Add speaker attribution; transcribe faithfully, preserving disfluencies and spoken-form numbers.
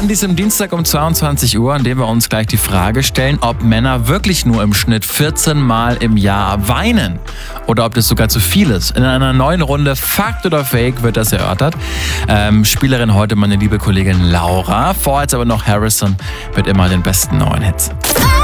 Speaker 1: An diesem Dienstag um zweiundzwanzig Uhr, an dem wir uns gleich die Frage stellen, ob Männer wirklich nur im Schnitt vierzehn Mal im Jahr weinen oder ob das sogar zu viel ist. In einer neuen Runde Fakt oder Fake wird das erörtert. Ähm, Spielerin heute meine liebe Kollegin Laura. Vorher jetzt aber noch Harrison mit immer den besten neuen Hits.